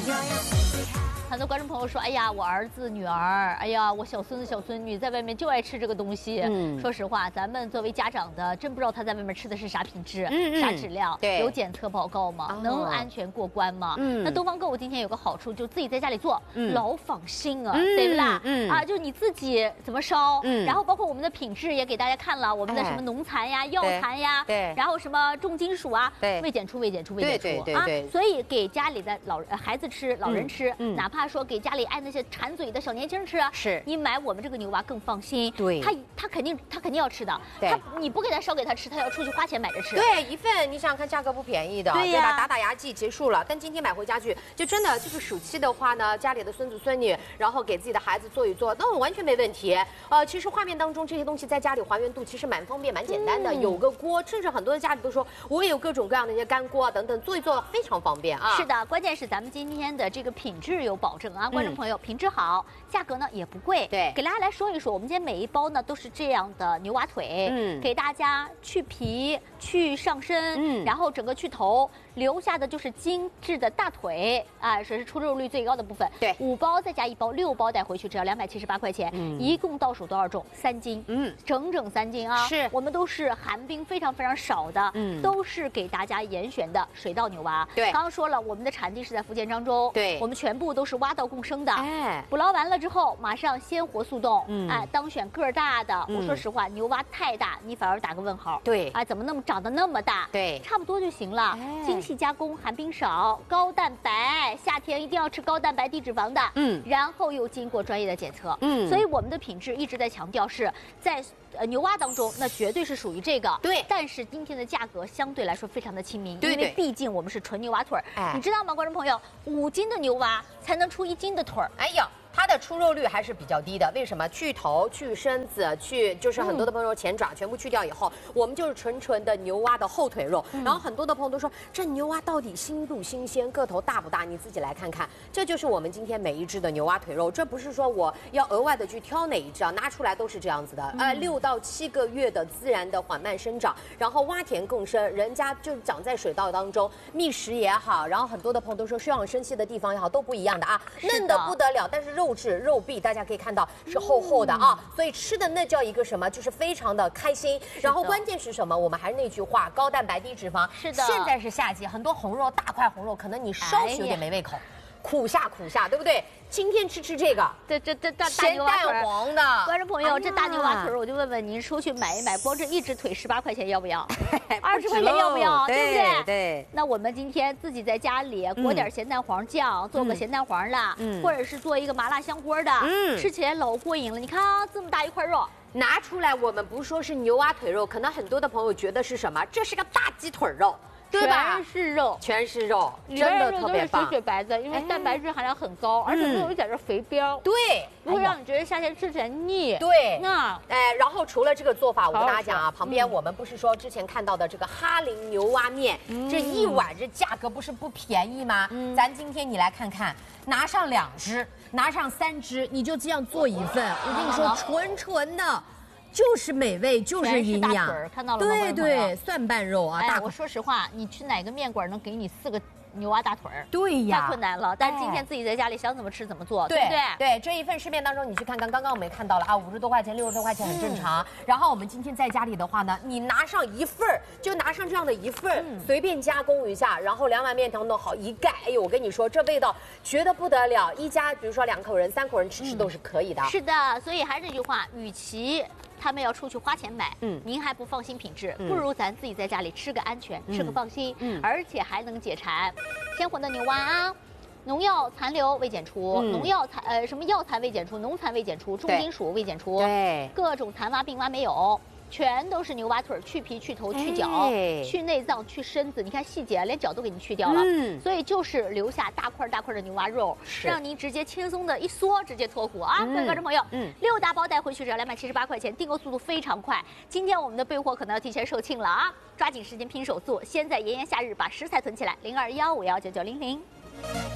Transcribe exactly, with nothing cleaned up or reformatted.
很多观众朋友说：“哎呀，我儿子、女儿，哎呀，我小孙子、小孙女在外面就爱吃这个东西。”嗯，说实话，咱们作为家长的，真不知道他在外面吃的是啥品质、嗯嗯、啥质量，对，有检测报告吗？哦、能安全过关吗？嗯，那东方购物今天有个好处，就自己在家里做，嗯、老放心啊，嗯、对不啦？嗯啊，就你自己怎么烧，嗯，然后包括我们的品质也给大家看了，我们的什么农残呀、药残呀，对，然后什么重金属啊，对，未检出、未检出、未检出，对对对啊，所以给家里的老孩子吃、老人吃，嗯，哪怕。 怕说给家里爱那些馋嘴的小年轻吃啊，是你买我们这个牛蛙更放心。对，他他肯定他肯定要吃的。对，他你不给他烧给他吃，他要出去花钱买着吃。 对，一份你想想看，价格不便宜的，对吧？打打牙祭结束了，但今天买回家去，就真的就是暑期的话呢，家里的孙子孙女，然后给自己的孩子做一做，那完全没问题。呃，其实画面当中这些东西在家里还原度其实蛮方便、蛮简单的，嗯、有个锅，甚至很多的家里都说我也有各种各样的一些干锅啊等等，做一做非常方便啊。 是的，关键是咱们今天的这个品质有保证啊，观众朋友。 品质好，价格呢也不贵。对，给大家来说一说，我们今天每一包呢都是这样的牛蛙腿，嗯，给大家去皮、去上身，嗯，然后整个去头，留下的就是精致的大腿啊，这是出肉率最高的部分。对，五包再加一包，六包带回去只要两百七十八块钱，嗯，一共到手多少重？三斤，嗯，整整三斤啊！是，我们都是寒冰非常非常少的，嗯，都是给大家严选的水稻牛蛙。对，刚刚说了，我们的产地是在福建漳州，对，我们全部都是挖到共生的。 哎，捕捞完了之后，马上鲜活速冻。嗯，哎，当选个儿大的。嗯、我说实话，牛蛙太大，你反而打个问号。对，哎，怎么那么长得那么大？对，差不多就行了。哎、精细加工，寒冰少，高蛋白，夏天一定要吃高蛋白、低脂肪的。嗯，然后又经过专业的检测。嗯，所以我们的品质一直在强调是在呃牛蛙当中，那绝对是属于这个。对，但是今天的价格相对来说非常的亲民，对对，因为毕竟我们是纯牛蛙腿儿。哎，你知道吗，观众朋友，五斤的牛蛙才能出一斤的腿儿。 哎呀，它的出肉率还是比较低的，为什么？去头、去身子、去就是很多的朋友前爪全部去掉以后，嗯、我们就是纯纯的牛蛙的后腿肉。嗯、然后很多的朋友都说，这牛蛙到底新不新鲜，个头大不大？你自己来看看，这就是我们今天每一只的牛蛙腿肉。这不是说我要额外的去挑哪一只啊，拿出来都是这样子的。嗯、呃，六到七个月的自然的缓慢生长，然后洼田更深，人家就长在水稻当中，觅食也好，然后很多的朋友都说休养生息的地方也好，都不一样的啊，嫩的不得了，但是肉质肉壁大家可以看到是厚厚的啊，嗯、所以吃的那叫一个什么，就是非常的开心。然后关键是什么？我们还是那句话，高蛋白低脂肪。是的，现在是夏季，很多红肉大块红肉，可能你稍许有点没胃口。哎苦下苦下，对不对？今天吃吃这个， 这这这大大牛蛙腿， 蛋黄的。 观众朋友，这大牛蛙腿，我就问问您，出去买一买，光这一只腿十八块钱要不要？二十块钱要不要？对不对？对。那我们今天自己在家里裹点咸蛋黄酱，做个咸蛋黄的，或者是做一个麻辣香锅的，吃起来老过瘾了。你看啊，这么大一块肉。 拿出来，我们不说是牛蛙腿肉，可能很多的朋友觉得是什么？这是个大鸡腿肉。对吧？ 全是肉， 全是肉， 真的特别棒。水水白的，因为蛋白质含量很高，而且没有一点的肥膘， 对， 不会让你觉得夏天吃起来腻。 对， 那哎，然后除了这个做法，我跟大家讲啊，旁边我们不是说之前看到的这个哈林牛蛙面，这一碗这价格不是不便宜吗？咱今天你来看看，拿上两只，拿上三只，你就这样做一份，我跟你说，纯纯的。就是美味，就是营养， 看到了吗？ 对对，蒜瓣肉啊，大。 我说实话，你去哪个面馆能给你四个牛蛙大腿儿？ 对呀， 太困难了。但是今天自己在家里想怎么吃怎么做，对不对？ 对，这一份市面当中你去看看，刚刚我们也看到了啊，五十多块钱、六十多块钱很正常。然后我们今天在家里的话呢，你拿上一份儿，就拿上这样的一份儿，随便加工一下，然后两碗面条弄好一盖，哎呦，我跟你说，这味道绝对不得了。一家比如说两口人、三口人吃吃都是可以的。 是的，所以还是这句话，与其他们要出去花钱买，嗯，您还不放心品质，不如咱自己在家里吃个安全，吃个放心，嗯，而且还能解馋。鲜活的牛蛙啊，农药残留未检出，农药残呃什么药残未检出，农残未检出，重金属未检出，对，各种残蛙病蛙没有。全都是牛蛙腿，去皮、去头、去脚、哎、去内脏、去身子。你看细节啊，连脚都给你去掉了。嗯，所以就是留下大块大块的牛蛙肉，让您直接轻松的一嗦，直接脱骨啊！各位观众朋友，嗯，六大包带回去只要两百七十八块钱，订购速度非常快。今天我们的备货可能要提前售罄了啊！抓紧时间拼手速，先在炎炎夏日把食材囤起来，零二幺五幺九九零零。